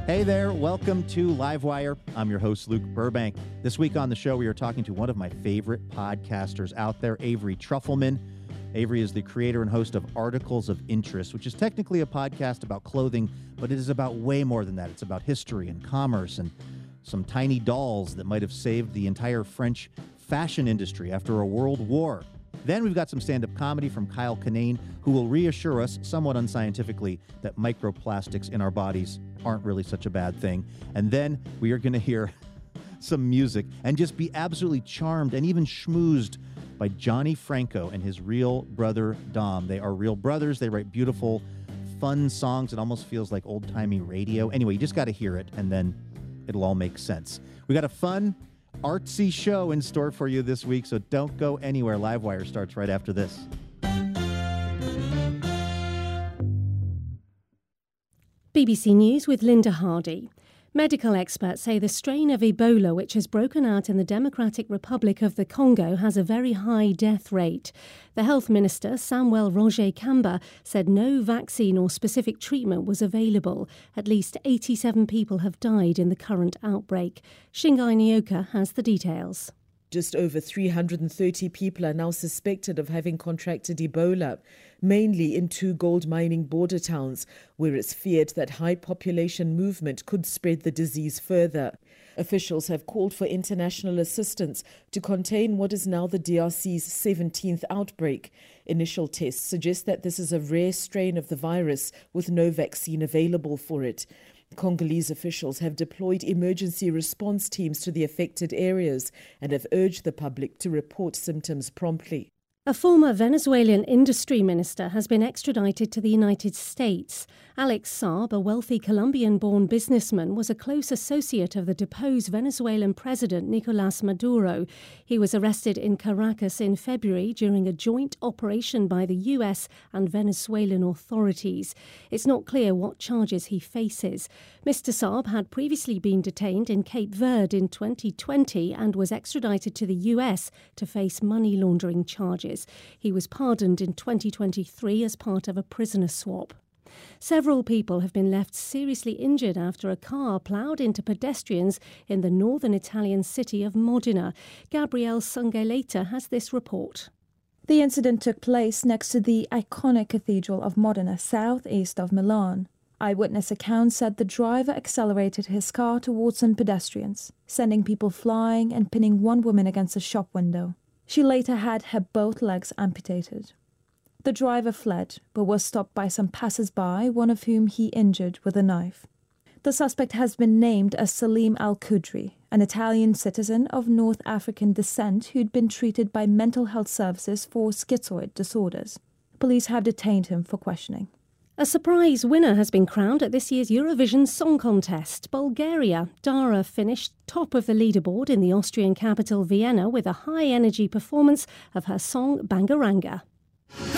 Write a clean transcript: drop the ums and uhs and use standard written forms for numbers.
Hey there, welcome to Livewire. I'm your host, Luke Burbank. This week on the show, we are talking to one of my favorite podcasters out there, Avery Trufelman. Avery is the creator and host of Articles of Interest, which is technically a podcast about clothing, but it is about way more than that. It's about history and commerce and some tiny dolls that might have saved the entire French fashion industry after a world war. Then we've got some stand-up comedy from Kyle Kinane, who will reassure us, somewhat unscientifically, that microplastics in our bodies aren't really such a bad thing. And then we are going to hear some music and just be absolutely charmed and even schmoozed by Johnny Franco and his real brother, Dom. They are real brothers. They write beautiful, fun songs. It almost feels like old-timey radio. Anyway, you just got to hear it, and then it'll all make sense. We got a fun, artsy show in store for you this week, so don't go anywhere. Livewire starts right after this. BBC News with Linda Hardy. Medical experts say the strain of Ebola, which has broken out in the Democratic Republic of the Congo, has a very high death rate. The Health Minister, Samuel Roger Kamba, said no vaccine or specific treatment was available. At least 87 people have died in the current outbreak. Shingai Nyoka has the details. Just over 330 people are now suspected of having contracted Ebola, mainly in two gold mining border towns, where it's feared that high population movement could spread the disease further. Officials have called for international assistance to contain what is now the DRC's 17th outbreak. Initial tests suggest that this is a rare strain of the virus with no vaccine available for it. Congolese officials have deployed emergency response teams to the affected areas and have urged the public to report symptoms promptly. A former Venezuelan industry minister has been extradited to the United States. Alex Saab, a wealthy Colombian-born businessman, was a close associate of the deposed Venezuelan president Nicolás Maduro. He was arrested in Caracas in February during a joint operation by the US and Venezuelan authorities. It's not clear what charges he faces. Mr. Saab had previously been detained in Cape Verde in 2020 and was extradited to the US to face money laundering charges. He was pardoned in 2023 as part of a prisoner swap. Several people have been left seriously injured after a car ploughed into pedestrians in the northern Italian city of Modena. Gabrielle Sungaleta has this report. The incident took place next to the iconic Cathedral of Modena, southeast of Milan. Eyewitness accounts said the driver accelerated his car towards some pedestrians, sending people flying and pinning one woman against a shop window. She later had her both legs amputated. The driver fled, but was stopped by some passers-by, one of whom he injured with a knife. The suspect has been named as Salim Al-Qudri, an Italian citizen of North African descent who'd been treated by mental health services for schizoid disorders. Police have detained him for questioning. A surprise winner has been crowned at this year's Eurovision Song Contest. Bulgaria. Dara finished top of the leaderboard in the Austrian capital Vienna with a high-energy performance of her song Bangaranga.